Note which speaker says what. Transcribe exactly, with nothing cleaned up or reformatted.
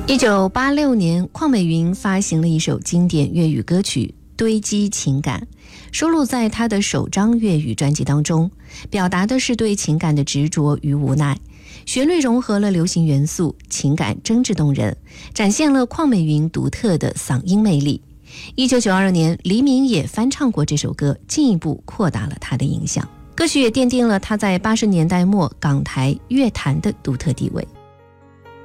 Speaker 1: 一九八六年，邝美云发行了一首经典粤语歌曲《堆积情感》，收录在她的首张粤语专辑当中，表达的是对情感的执着与无奈。旋律融合了流行元素，情感真挚动人，展现了邝美云独特的嗓音魅力。一九九二年，黎明也翻唱过这首歌，进一步扩大了她的影响。歌曲也奠定了她在八十年代末港台乐坛的独特地位。